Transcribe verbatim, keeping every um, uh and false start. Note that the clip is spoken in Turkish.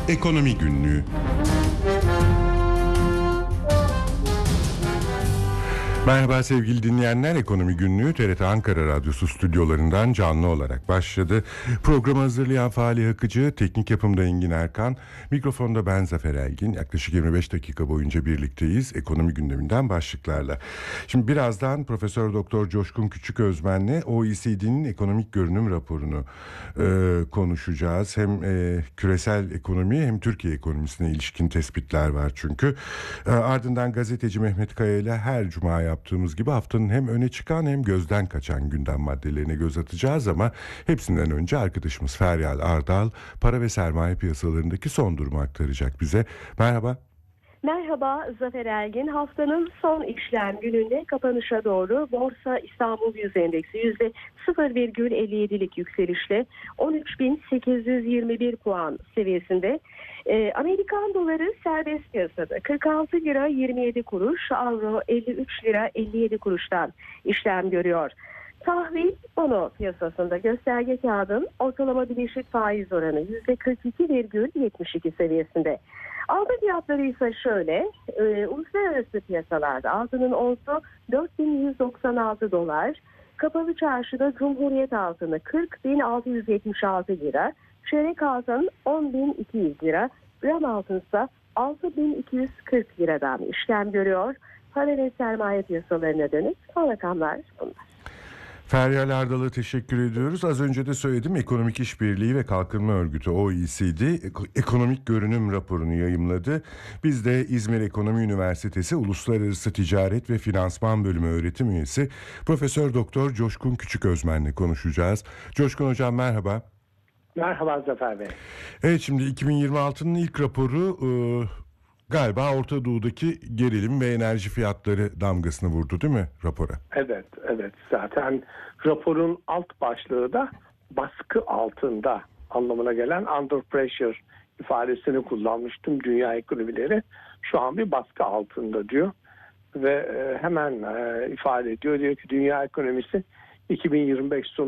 Ekonomi Günlüğü. Merhaba sevgili dinleyenler, Ekonomi Günlüğü T R T Ankara Radyosu stüdyolarından canlı olarak başladı. Programı hazırlayan Fahri Akıcı, teknik yapımda Engin Erkan, mikrofonda ben Zafer Elgin. Yaklaşık yirmi beş dakika boyunca birlikteyiz ekonomi gündeminden başlıklarla. Şimdi birazdan Profesör Doktor Coşkun Küçüközmen'le O E C D'nin ekonomik görünüm raporunu e, konuşacağız. Hem e, küresel ekonomiye hem Türkiye ekonomisine ilişkin tespitler var çünkü. E, ardından gazeteci Mehmet Kaya ile her cuma yaptığımız gibi haftanın hem öne çıkan hem gözden kaçan gündem maddelerine göz atacağız ama hepsinden önce arkadaşımız Feryal Ardal para ve sermaye piyasalarındaki son durumu aktaracak bize. Merhaba. Merhaba Zafer Elgin. Haftanın son işlem gününde kapanışa doğru Borsa İstanbul Yüz Endeksi yüzde sıfır virgül elli yedilik yükselişle on üç bin sekiz yüz yirmi bir puan seviyesinde. Ee, Amerikan doları serbest piyasada kırk altı lira yirmi yedi kuruş, avro elli üç lira elli yedi kuruştan işlem görüyor. Tahvil bono piyasasında gösterge kağıdın ortalama bileşik faiz oranı yüzde kırk iki virgül yetmiş iki seviyesinde. Altın fiyatları ise şöyle, e, uluslararası piyasalarda altının onsu dört bin yüz doksan altı dolar, kapalı çarşıda Cumhuriyet altını kırk bin altı yüz yetmiş altı lira, çeyrek altın on bin iki yüz lira, gram altın ise altı bin iki yüz kırk liradan işlem görüyor. Para ve sermaye piyasalarına dönük son rakamlar bunlar. Feryal Ardal'a teşekkür ediyoruz. Az önce de söyledim, Ekonomik İşbirliği ve Kalkınma Örgütü O E C D ekonomik görünüm raporunu yayımladı. Biz de İzmir Ekonomi Üniversitesi Uluslararası Ticaret ve Finansman Bölümü öğretim üyesi Profesör Doktor Coşkun Küçüközmen'le konuşacağız. Coşkun Hocam merhaba. Merhaba Zafer Bey. Evet, şimdi iki bin yirmi altının ilk raporu e, galiba Orta Doğu'daki gerilim ve enerji fiyatları damgasını vurdu değil mi rapora? Evet, evet. Zaten raporun alt başlığı da baskı altında anlamına gelen under pressure ifadesini kullanmıştım. Dünya ekonomileri şu an bir baskı altında diyor. Ve hemen ifade ediyor. Diyor ki dünya ekonomisi iki bin yirmi beş sonu